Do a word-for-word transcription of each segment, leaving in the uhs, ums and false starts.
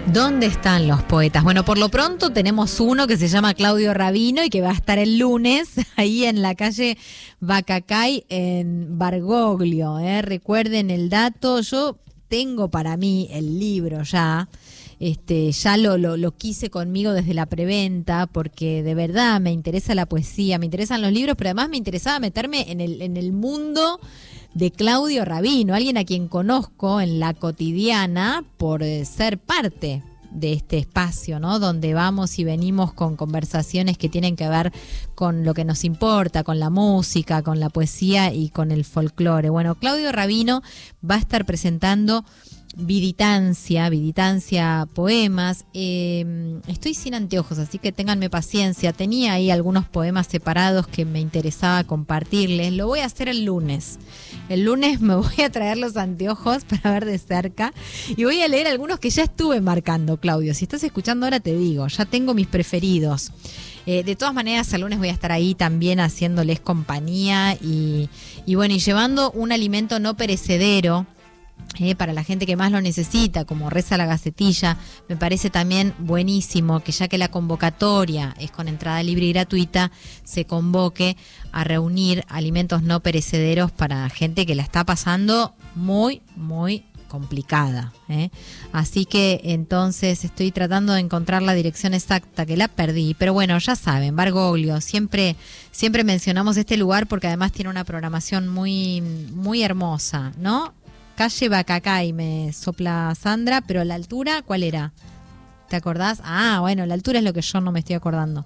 ¿Dónde están los poetas? Bueno, por lo pronto tenemos uno que se llama Claudio Rabino y que va a estar el lunes ahí en la calle Bacacay en Bargoglio. ¿eh? Recuerden el dato. Yo tengo para mí el libro ya. Este, ya lo, lo, lo quise conmigo desde la preventa porque de verdad me interesa la poesía, me interesan los libros, pero además me interesaba meterme en el, en el mundo de Claudio Rabino, alguien a quien conozco en la cotidiana por ser parte de este espacio, ¿no? Donde vamos y venimos con conversaciones que tienen que ver con lo que nos importa, con la música, con la poesía y con el folclore. Bueno, Claudio Rabino va a estar presentando Viditancia, Viditancia Poemas. Eh, estoy sin anteojos, así que ténganme paciencia. Tenía ahí algunos poemas separados que me interesaba compartirles. Lo voy a hacer el lunes. El lunes me voy a traer los anteojos para ver de cerca y voy a leer algunos que ya estuve marcando, Claudio. Si estás escuchando ahora te digo, ya tengo mis preferidos. Eh, de todas maneras, el lunes voy a estar ahí también haciéndoles compañía y, y bueno, y llevando un alimento no perecedero. Eh, para la gente que más lo necesita, como reza la Gacetilla. Me parece también buenísimo que ya que la convocatoria es con entrada libre y gratuita, se convoque a reunir alimentos no perecederos para gente que la está pasando muy, muy complicada. ¿eh? Así que entonces estoy tratando de encontrar la dirección exacta, que la perdí, pero bueno, ya saben, Bargoglio, siempre, siempre mencionamos este lugar porque además tiene una programación muy, muy hermosa, ¿no? Calle Bacacay, me sopla Sandra, pero la altura, ¿cuál era? ¿Te acordás? Ah, bueno, la altura es lo que yo no me estoy acordando.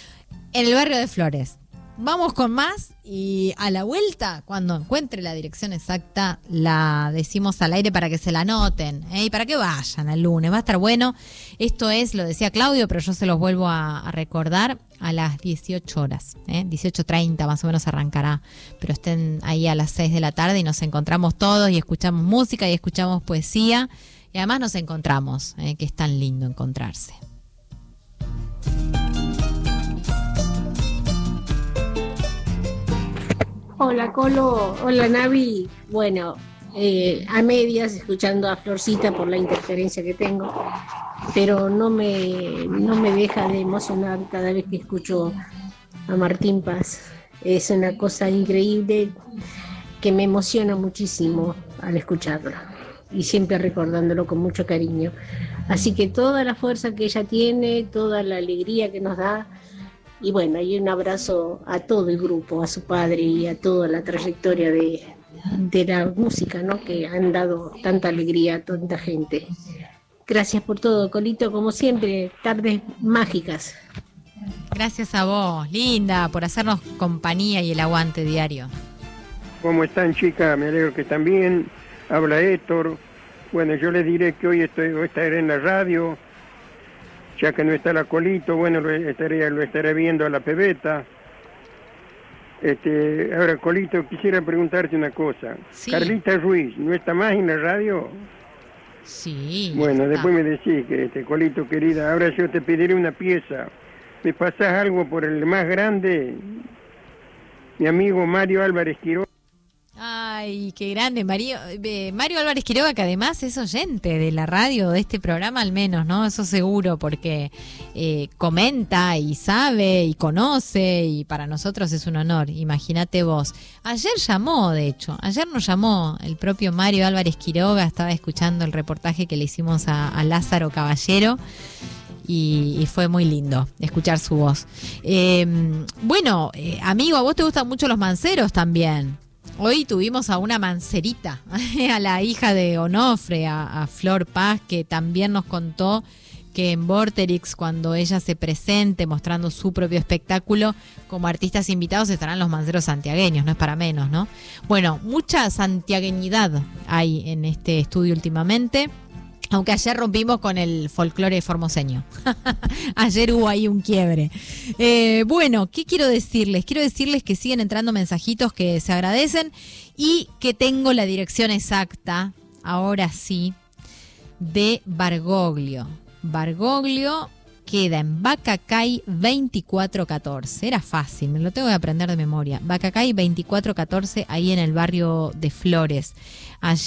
En el barrio de Flores. Vamos con más y a la vuelta, cuando encuentre la dirección exacta, la decimos al aire para que se la anoten, ¿eh? Y para que vayan el lunes, va a estar bueno. Esto es, lo decía Claudio, pero yo se los vuelvo a, a recordar, a las dieciocho horas, ¿eh? dieciocho treinta más o menos arrancará, pero estén ahí a las seis de la tarde y nos encontramos todos y escuchamos música y escuchamos poesía y además nos encontramos, ¿eh? que es tan lindo encontrarse. Hola Colo, hola Navi. Bueno, eh, a medias escuchando a Florcita por la interferencia que tengo, pero no me, no me deja de emocionar cada vez que escucho a Martín Paz. Es una cosa increíble que me emociona muchísimo al escucharlo y siempre recordándolo con mucho cariño. Así que toda la fuerza que ella tiene, toda la alegría que nos da. Y bueno, y un abrazo a todo el grupo, a su padre y a toda la trayectoria de, de la música, ¿no? Que han dado tanta alegría a tanta gente. Gracias por todo, Colito, como siempre, tardes mágicas. Gracias a vos, linda, por hacernos compañía y el aguante diario. ¿Cómo están, chicas? Me alegro que están bien. Habla Héctor. Bueno, yo les diré que hoy estoy, hoy estaré en la radio. Ya que no está la Colito, bueno, lo estaré, lo estaré viendo a la pebeta. Este, ahora, Colito, quisiera preguntarte una cosa. Sí. Carlita Ruiz, ¿no está más en la radio? Sí. Bueno, está. Después me decís que, este, Colito, querida, ahora yo te pediré una pieza. ¿Me pasás algo por el más grande? Mi amigo Mario Álvarez Quiroga. Ay, qué grande, Mario, eh, Mario Álvarez Quiroga, que además es oyente de la radio, de este programa al menos, ¿no? Eso seguro, porque eh, comenta y sabe y conoce y para nosotros es un honor, imagínate vos. Ayer llamó, de hecho, ayer nos llamó el propio Mario Álvarez Quiroga, estaba escuchando el reportaje que le hicimos a, a Lázaro Caballero. Y, y fue muy lindo escuchar su voz. Eh, bueno, eh, amigo, a vos te gustan mucho los manceros también. Hoy tuvimos a una mancerita, a la hija de Onofre, a, a Flor Paz, que también nos contó que en Vorterix, cuando ella se presente mostrando su propio espectáculo, como artistas invitados estarán los manceros santiagueños, no es para menos, ¿no? Bueno, mucha santiagueñidad hay en este estudio últimamente. Aunque ayer rompimos con el folclore formoseño. Ayer hubo ahí un quiebre. Eh, bueno, ¿qué quiero decirles? Quiero decirles que siguen entrando mensajitos que se agradecen y que tengo la dirección exacta, ahora sí, de Bargoglio. Bargoglio queda en Bacacay veinticuatro catorce. Era fácil, me lo tengo que aprender de memoria. Bacacay veinticuatro catorce, ahí en el barrio de Flores. Allí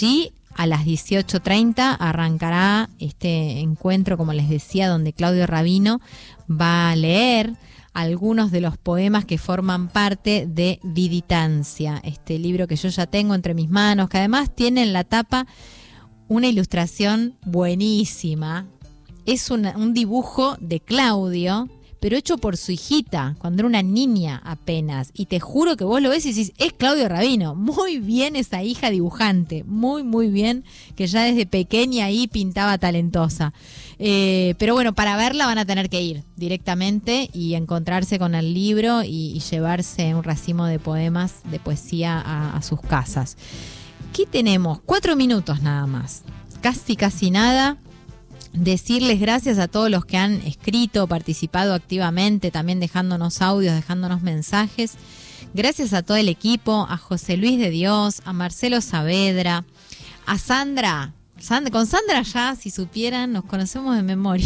a las dieciocho treinta arrancará este encuentro, como les decía, donde Claudio Rabino va a leer algunos de los poemas que forman parte de Viditancia, este libro que yo ya tengo entre mis manos, que además tiene en la tapa una ilustración buenísima. Es una, un dibujo de Claudio, pero hecho por su hijita, cuando era una niña apenas. Y te juro que vos lo ves y decís, es Claudio Rabino. Muy bien esa hija dibujante, muy, muy bien, que ya desde pequeña ahí pintaba talentosa. Eh, pero bueno, para verla van a tener que ir directamente y encontrarse con el libro y, y llevarse un racimo de poemas, de poesía a, a sus casas. ¿Qué tenemos? Cuatro minutos nada más, casi, casi nada. Decirles gracias a todos los que han escrito, participado activamente, también dejándonos audios, dejándonos mensajes. Gracias a todo el equipo, a José Luis de Dios, a Marcelo Saavedra, a Sandra. Sandra con Sandra ya, si supieran, nos conocemos de memoria.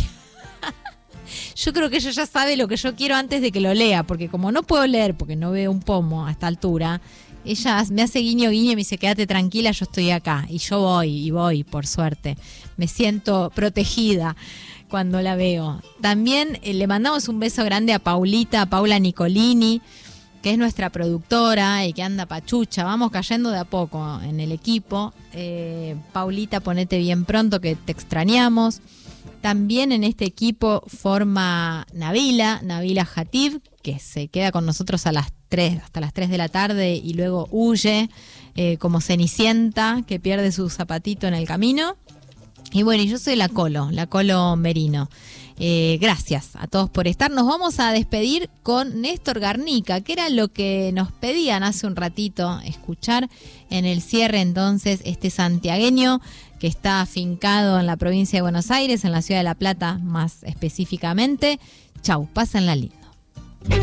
Yo creo que ella ya sabe lo que yo quiero antes de que lo lea, porque como no puedo leer, porque no veo un pomo a esta altura, ella me hace guiño guiño y me dice, quédate tranquila, yo estoy acá. Y yo voy, y voy, por suerte. Me siento protegida cuando la veo. También eh, le mandamos un beso grande a Paulita, a Paula Nicolini, que es nuestra productora y que anda pachucha. Vamos cayendo de a poco en el equipo. Eh, Paulita, ponete bien pronto que te extrañamos. También en este equipo forma Nabila, Nabila Hatib, que se queda con nosotros a las tres, hasta las tres de la tarde y luego huye eh, como Cenicienta, que pierde su zapatito en el camino. Y bueno, y yo soy la Colo, la Colo Merino. Eh, gracias a todos por estar. Nos vamos a despedir con Néstor Garnica, que era lo que nos pedían hace un ratito escuchar en el cierre. Entonces, este santiagueño que está afincado en la provincia de Buenos Aires, en la ciudad de La Plata más específicamente. Chau, pásenla lindo.